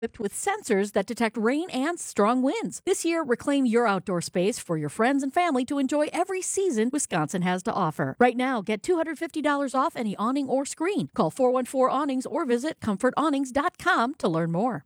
Equipped with sensors that detect rain and strong winds. This year, reclaim your outdoor space for your friends and family to enjoy every season Wisconsin has to offer. Right now, get $250 off any awning or screen. Call 414-AWNINGS or visit comfortawnings.com to learn more.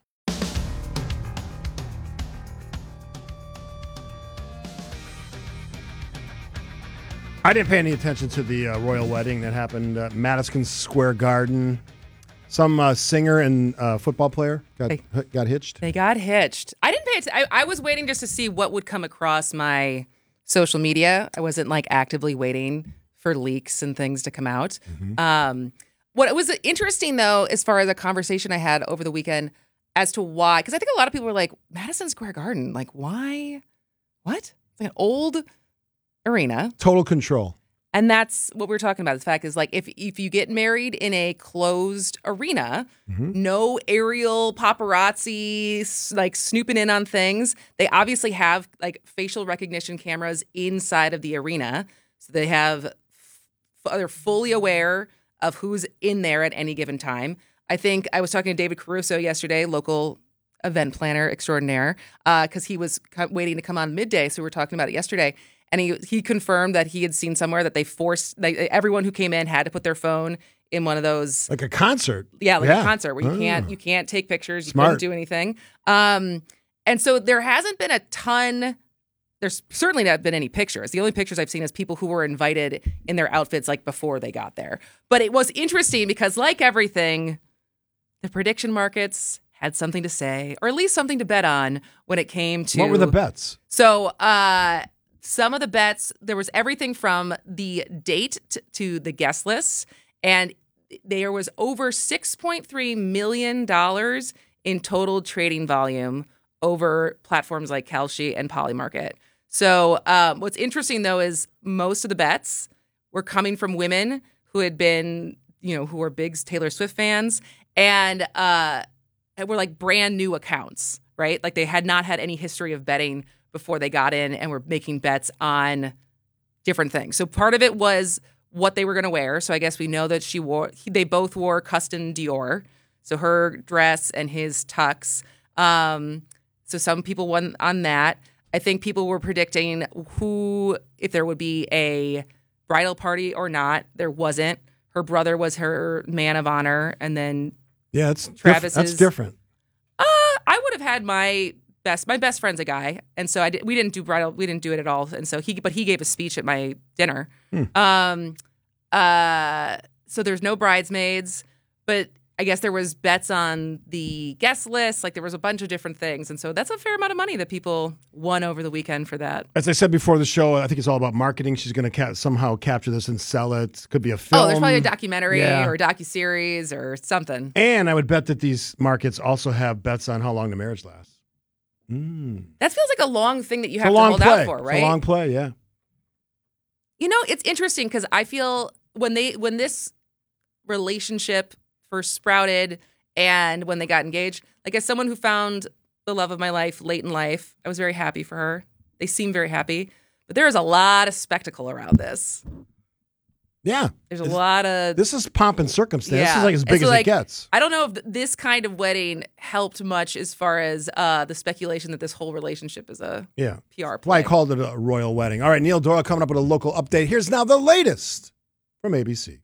I didn't pay any attention to the royal wedding that happened at Madison Square Garden. Some singer and football player got hitched. They got hitched. I didn't pay attention. I was waiting just to see what would come across my social media. I wasn't actively waiting for leaks and things to come out. Mm-hmm. What was interesting, though, as far as a conversation I had over the weekend as to why, because I think a lot of people were like, Madison Square Garden, why? What? It's an old arena. Total control. And that's what we're talking about. The fact is, if you get married in a closed arena, no aerial paparazzi snooping in on things. They obviously have facial recognition cameras inside of the arena, so they have they're fully aware of who's in there at any given time. I think I was talking to David Caruso yesterday, local event planner extraordinaire, because he was waiting to come on midday, so we were talking about it yesterday. And he confirmed that he had seen somewhere that they forced everyone who came in had to put their phone in one of those, like a concert. Yeah, a concert where you can't take pictures, you can't do anything. And so there hasn't been a ton. There's certainly not been any pictures. The only pictures I've seen is people who were invited in their outfits before they got there. But it was interesting because, like everything, the prediction markets had something to say, or at least something to bet on when it came to. What were the bets? So. Some of the bets, there was everything from the date to the guest list, and there was over $6.3 million in total trading volume over platforms like Kalshi and Polymarket. So what's interesting, though, is most of the bets were coming from women who had been, who were big Taylor Swift fans, and were brand new accounts, right? They had not had any history of betting before they got in and were making bets on different things. So part of it was what they were going to wear. So I guess we know that they both wore custom Dior. So her dress and his tux. So some people won on that. I think people were predicting if there would be a bridal party or not. There wasn't. Her brother was her man of honor. And then Travis's. That's different. I would have had my best friend's a guy, and so we didn't do bridal. We didn't do it at all, and so he gave a speech at my dinner. So there's no bridesmaids, but I guess there was bets on the guest list. There was a bunch of different things, and so that's a fair amount of money that people won over the weekend for that. As I said before the show, I think it's all about marketing. She's going to somehow capture this and sell it. Could be a film. Oh, there's probably a documentary or a docuseries or something. And I would bet that these markets also have bets on how long the marriage lasts. That feels like a long thing that you have to hold out for, right? It's a long play, yeah. It's interesting because I feel when this relationship first sprouted and when they got engaged, as someone who found the love of my life late in life, I was very happy for her. They seem very happy, but there is a lot of spectacle around this. Yeah. There's a lot of... This is pomp and circumstance. Yeah. This is as big as it gets. I don't know if this kind of wedding helped much as far as the speculation that this whole relationship is a PR play. Why I called it a royal wedding. All right, Neil Doyle coming up with a local update. Here's now the latest from ABC.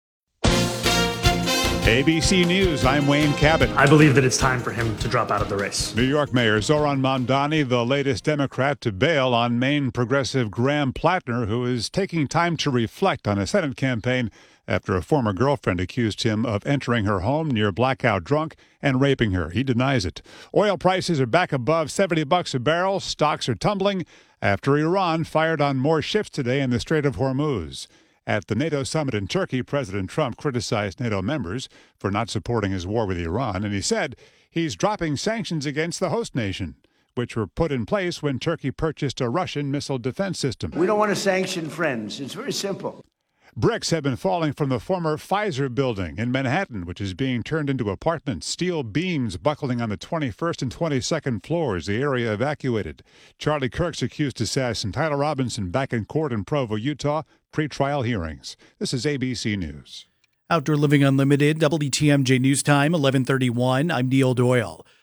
ABC News, I'm Wayne Cabot. I believe that it's time for him to drop out of the race. New York Mayor Zoran Mamdani, the latest Democrat to bail on Maine progressive Graham Plattner, who is taking time to reflect on a Senate campaign after a former girlfriend accused him of entering her home near blackout drunk and raping her. He denies it. Oil prices are back above $70 a barrel. Stocks are tumbling after Iran fired on more ships today in the Strait of Hormuz. At the NATO summit in Turkey, President Trump criticized NATO members for not supporting his war with Iran, and he said he's dropping sanctions against the host nation, which were put in place when Turkey purchased a Russian missile defense system. We don't want to sanction friends. It's very simple. Bricks have been falling from the former Pfizer building in Manhattan, which is being turned into apartments. Steel beams buckling on the 21st and 22nd floors. The area evacuated. Charlie Kirk's accused assassin Tyler Robinson back in court in Provo, Utah. Pre-trial hearings. This is ABC News. Outdoor Living Unlimited, WTMJ News Time, 11:31. I'm Neil Doyle.